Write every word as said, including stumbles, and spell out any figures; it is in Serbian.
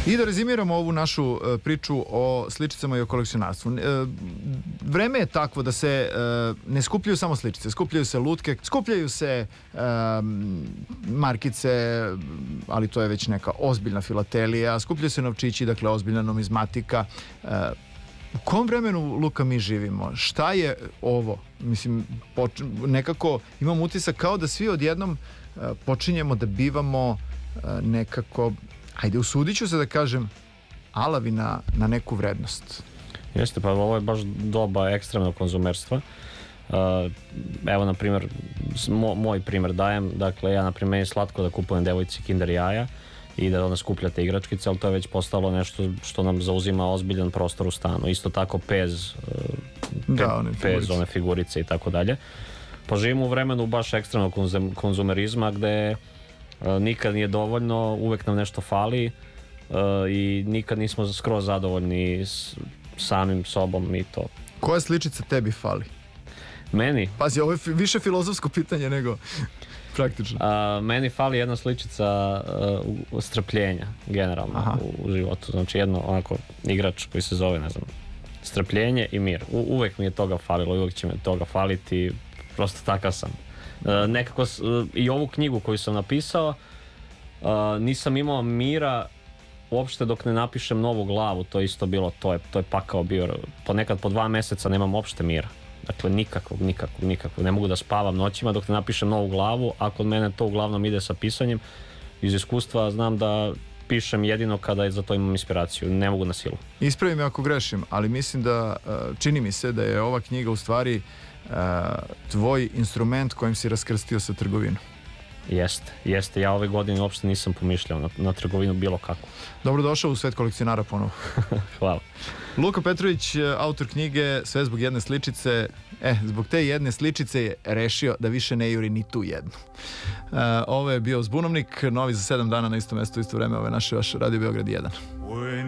I da rezimiramo ovu našu uh, priču o sličicama i o kolekcionarstvu. Uh, vreme je takvo da se uh, ne skupljaju samo sličice, skupljaju se lutke, skupljaju se uh, markice, ali to je već neka ozbiljna filatelija, skupljaju se novčići, dakle ozbiljna numizmatika. Uh, u kom vremenu, Luka, mi živimo? Šta je ovo? Mislim, poč- nekako imam utisak kao da svi odjednom uh, počinjemo da bivamo uh, nekako, ajde, usudit ću se da kažem, alavi na, na neku vrednost. Jeste, pa ovo je baš doba ekstremnog konzumerstva. Uh, evo, na primjer, mo, moj primjer dajem, dakle, ja, na primjer, meni je slatko da kupujem devojci Kinder jaja i da ona skuplja te igračkice, ali to je već postalo nešto što nam zauzima ozbiljan prostor u stanu. Isto tako pez, pe, da, one pez, figurice. one figurice i tako dalje. Pa živimo u vremenu baš ekstremnog konzum, konzumerizma gde uh, nikad nije dovoljno, uvek nam nešto fali uh, i nikad nismo skroz zadovoljni s samim sobom i to. Koja sličica tebi fali? Meni? Pazi, ovo je fi, više filozofsko pitanje nego praktično. A, meni fali jedna sličica uh, strpljenja generalno u, u životu. Znači jedno onako igrač koji se zove, ne znam, strpljenje i mir. U, uvek mi je toga falilo i uvek će mi toga faliti. Prosto takav sam. Uh, nekako s, uh, i ovu knjigu koju sam napisao uh, nisam imao mira uopšte dok ne napišem novu glavu. To je isto bilo, to je, to je pakao bio. Ponekad po dva meseca nemam uopšte mira. Dakle, nikakvog, nikakvog, nikakvog. Ne mogu da spavam noćima dok ne napišem novu glavu, a kod mene to uglavnom ide sa pisanjem. Iz iskustva znam da pišem jedino kada je za to imam inspiraciju. Ne mogu na silu. Ispravi me ako grešim, ali mislim da, čini mi se da je ova knjiga u stvari tvoj instrument kojim si raskrstio sa trgovinom. Jeste, jeste. Ja ove godine uopšte nisam pomišljao na, na trgovinu bilo kako. Dobrodošao u svet kolekcionara ponovo. Hvala. Luka Petrović, autor knjige Sve zbog jedne sličice. E, zbog te jedne sličice je rešio da više ne juri ni tu jednu. Uh, ovo je bio Zbunovnik, novi za sedam dana na isto mesto, isto vreme. Ovo je naš vaš Radio Beograd jedan.